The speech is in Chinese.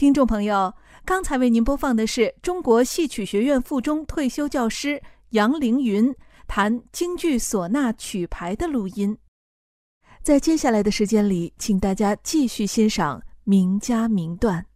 听众朋友，刚才为您播放的是中国戏曲学院附中退休教师杨凌云弹京剧唢呐曲牌的录音。在接下来的时间里，请大家继续欣赏名家名段。